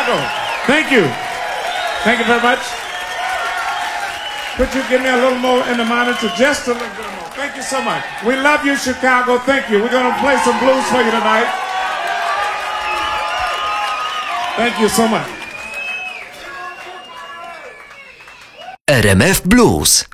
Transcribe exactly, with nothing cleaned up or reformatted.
Chicago. Thank you. Thank you very much. Could you give me a little more in the monitor? Just a little bit more. Thank you so much. We love you, Chicago. Thank you. We're going to play some blues for you tonight. Thank you so much. R M F Blues.